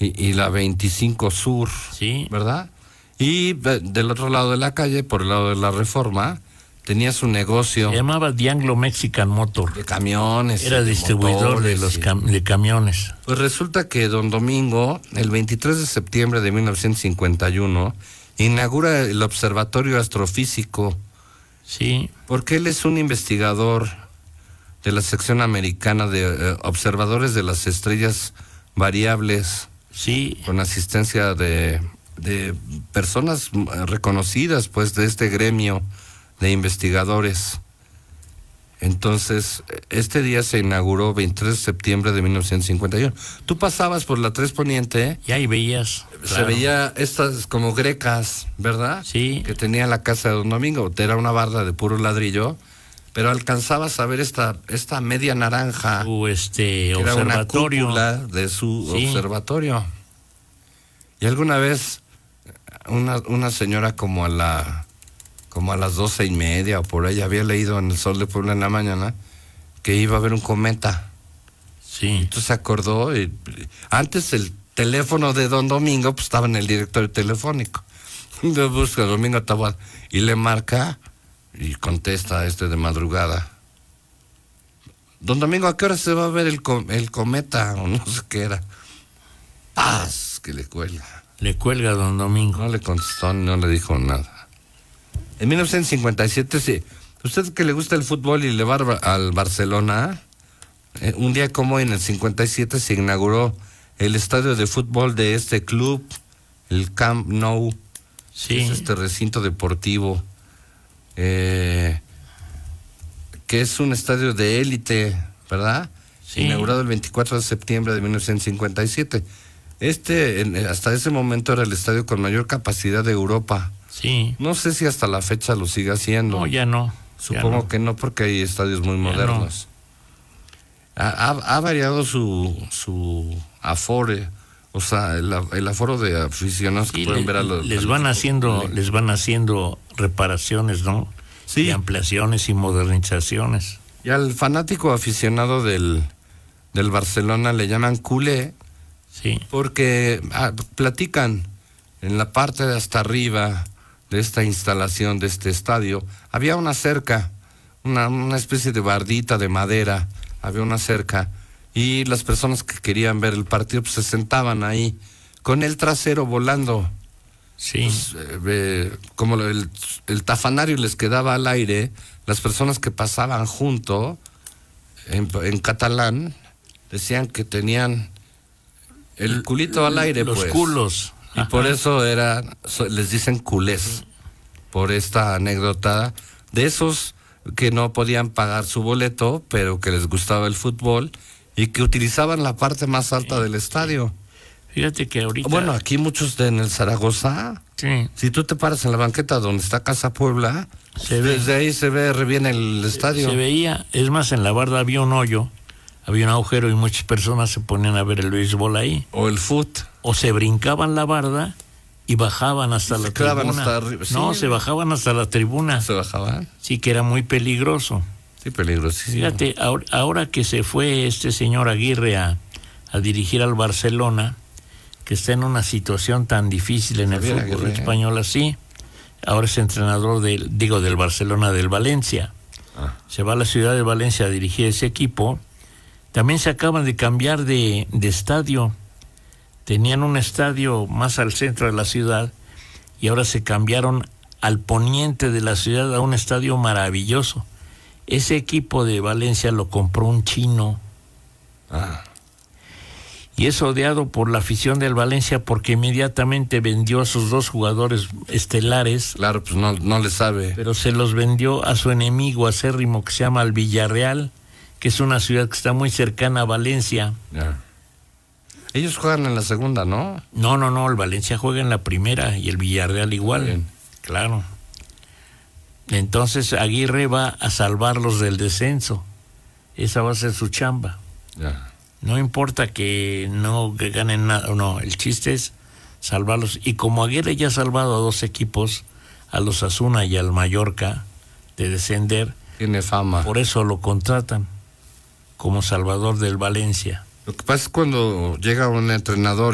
y la 25 Sur, Sí. ¿verdad? Y del otro lado de la calle, por el lado de la Reforma, tenía su negocio. Se llamaba The Anglo Mexican Motor. De camiones. Era distribuidor de los de camiones. Pues resulta que don Domingo, el 23 de septiembre de 1951, inaugura el Observatorio Astrofísico. Sí. Porque él es un investigador de la sección americana de observadores de las estrellas variables. Sí. Con asistencia de personas reconocidas, pues, de este gremio de investigadores. Entonces, este día se inauguró 23 de septiembre de 1951. Tú pasabas por la 3 Poniente. Y ahí veías. Se veía estas como grecas, ¿verdad? Sí. Que tenía la casa de don Domingo. Era una barda de puro ladrillo, pero alcanzabas a ver esta media naranja. Su observatorio. Era una cúpula de su observatorio. Y alguna vez una señora como a las 12:30 o por ahí había leído en El Sol de Puebla en la mañana que iba a haber un cometa. Sí. Y entonces se acordó y antes el teléfono de don Domingo pues estaba en el directorio telefónico. Entonces busca Domingo Taboada y le marca y contesta de madrugada. Don Domingo, ¿a qué hora se va a ver el cometa? O no sé qué era. ¡Paz! Que le cuelga. Le cuelga don Domingo. No le contestó, no le dijo nada. En 1957, sí. Usted que le gusta el fútbol y le va al Barcelona, un día como hoy, en el 57, se inauguró el estadio de fútbol de este club, el Camp Nou. Sí. Es este recinto deportivo, que es un estadio de élite, ¿verdad? Sí. Inaugurado el 24 de septiembre de 1957. Hasta ese momento era el estadio con mayor capacidad de Europa. Sí. No sé si hasta la fecha lo sigue haciendo. No, ya no. Supongo que no, porque hay estadios muy modernos. No. Ha variado su afore, o sea, el aforo de aficionados que pueden ver a los... Les van haciendo reparaciones, ¿no? Sí. Y ampliaciones y modernizaciones. Y al fanático aficionado del Barcelona le llaman culé. Sí. Porque platican en la parte de hasta arriba de esta instalación, de este estadio, había una cerca, una especie de bardita de madera, había una cerca, y las personas que querían ver el partido pues, se sentaban ahí, con el trasero volando. Sí. Pues, como el tafanario les quedaba al aire, las personas que pasaban junto, en catalán, decían que tenían el culito al aire, los pues. Culos. Y por eso les dicen culés, por esta anécdota de esos que no podían pagar su boleto, pero que les gustaba el fútbol y que utilizaban la parte más alta del estadio. Fíjate que ahorita... Bueno, aquí muchos en el Zaragoza, sí. Si tú te paras en la banqueta donde está Casa Puebla, desde ahí se ve re bien el estadio. Se veía, es más, en la barda había un hoyo, había un agujero y muchas personas se ponían a ver el béisbol ahí. O el fut. O se brincaban la barda y bajaban hasta la tribuna. Hasta arriba. Sí. No, se bajaban hasta la tribuna. ¿Se bajaban? Sí, que era muy peligroso. Sí, peligrosísimo. Fíjate, ahora que se fue este señor Aguirre a dirigir al Barcelona, que está en una situación tan difícil en el fútbol español así, ahora es entrenador del Barcelona del Valencia. Se va a la ciudad de Valencia a dirigir ese equipo. También se acaban de cambiar de estadio. Tenían un estadio más al centro de la ciudad y ahora se cambiaron al poniente de la ciudad a un estadio maravilloso. Ese equipo de Valencia lo compró un chino. Y es odiado por la afición del Valencia porque inmediatamente vendió a sus 2 jugadores estelares. Claro, pues no le sabe. Pero se los vendió a su enemigo acérrimo que se llama el Villarreal, que es una ciudad que está muy cercana a Valencia. Ya. Ellos juegan en la segunda, ¿no? No, el Valencia juega en la primera y el Villarreal igual. Bien. Claro. Entonces Aguirre va a salvarlos del descenso. Esa va a ser su chamba. Ya. No importa que ganen nada, no, el chiste es salvarlos. Y como Aguirre ya ha salvado a 2 equipos, a los Osasuna y al Mallorca, de descender, tiene fama. Por eso lo contratan como salvador del Valencia. Lo que pasa es cuando llega un entrenador